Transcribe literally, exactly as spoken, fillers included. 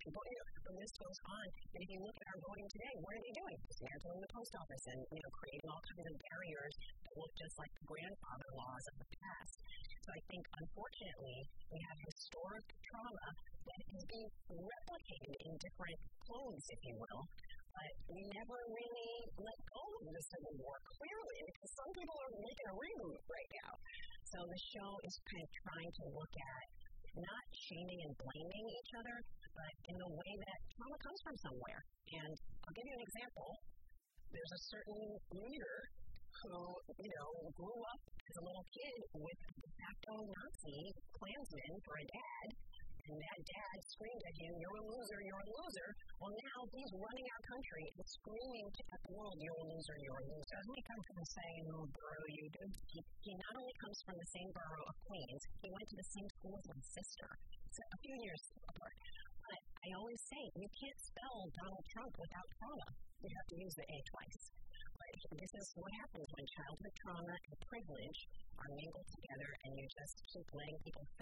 But, you know, the list goes on. And if you look at our voting today, what are they doing? Dismantling the post office and, you know, creating all kinds of barriers that look just like the grandfather laws of the past. So I think, unfortunately, we have historic trauma that is being replicated in different clones, if you will. But we never really let go of the Civil War, clearly, because some people are making a reboot right now. So the show is kind of trying to look at not shaming and blaming each other, but in the way that trauma comes from somewhere. And I'll give you an example. There's a certain leader who, you know, grew up as a little kid with a de facto Nazi Klansman for a dad, and that dad screamed at him, "You're a loser, you're a loser." Well, now he's running our country and screaming at the world, "You're a loser, you're a loser." Doesn't he come from the same borough you do? He, he not only comes from the same borough of Queens, he went to the same school as my sister, so a few years apart. But I always say, you can't spell Donald Trump without trauma. You have to use the A twice. But this is what happens when childhood trauma and privilege are mingled together, and you just keep letting people